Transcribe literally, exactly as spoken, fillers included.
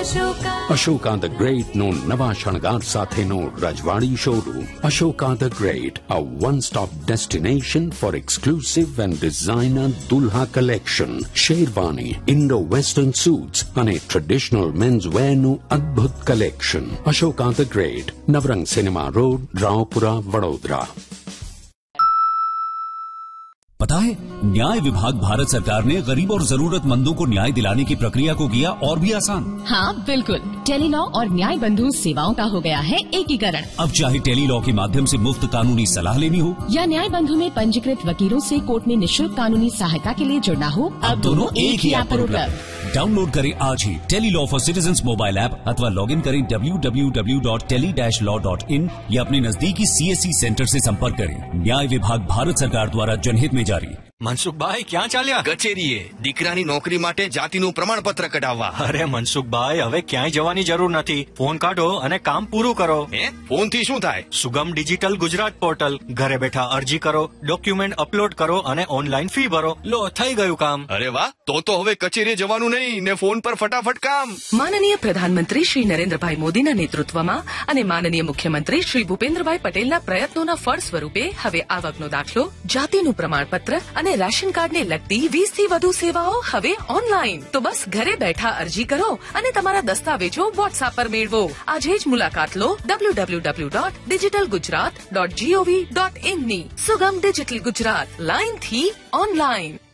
Ashoka the great નો નવા શણગાર સાથેનો રજવાડી showroom. Ashoka the great, a one stop destination for exclusive and designer Dulha collection, sherwani, Indo western suits અને traditional men's વેરનું અદ્ભુત collection. Ashoka the great, Navrang cinema road, Raopura, Vadodara. पता है, न्याय विभाग भारत सरकार ने गरीब और जरूरतमंदों को न्याय दिलाने की प्रक्रिया को किया और भी आसान. हाँ बिल्कुल, टेलीलॉ और न्याय बंधु सेवाओं का हो गया है एकीकरण. अब चाहे टेलीलॉ के माध्यम से मुफ्त कानूनी सलाह लेनी हो या न्याय बंधु में पंजीकृत वकीलों से कोर्ट में निःशुल्क कानूनी सहायता के लिए जुड़ना हो, अब दोनों एक ही ऐप पर उपलब्ध. डाउनलोड करें आज ही Tele-Law for citizens mobile app अथवा लॉग इन करें W W W dot tele dash law dot in या अपने नजदीकी सीएससी सेंटर से संपर्क करें. न्याय विभाग भारत सरकार द्वारा जनहित में जारी. મનસુખભાઈ ક્યાં ચાલ્યા? કચેરીએ દીકરાની નોકરી માટે જાતિનું પ્રમાણપત્ર કઢાવવા. અરે મનસુખભાઈ, હવે ક્યાંય જવાની જરૂર નથી. ફોન કાઢો અને કામ પૂરું કરો. હે, ફોન થી શું થાય? સુગમ ડિજિટલ ગુજરાત પોર્ટલ. ઘરે બેઠા અરજી કરો, ડોક્યુમેન્ટ અપલોડ કરો અને ઓનલાઈન ફી ભરો. લો, થઈ ગયું કામ. અરે વાહ, તો તો હવે કચેરીએ જવાનું નહીં ને ફોન પર ફટાફટ કામ. માનનીય પ્રધાનમંત્રી શ્રી નરેન્દ્રભાઈ મોદીના નેતૃત્વમાં અને માનનીય મુખ્યમંત્રી શ્રી ભૂપેન્દ્રભાઈ પટેલના પ્રયત્નોના ફળ સ્વરૂપે હવે આવકનો દાખલો, જાતિનું પ્રમાણપત્ર અને રાશન કાર્ડને લગતી વીસ થી વધુ સેવાઓ હવે ઓનલાઈન. તો બસ ઘરે બેઠા અરજી કરો અને તમારા દસ્તાવેજો વોટ્સએપ પર મેળવો. આજે જ મુલાકાત લો W W W dot digital Gujarat dot GOV dot in ની. સુગમ ડિજિટલ ગુજરાત, લાઈન થી ઓનલાઈન.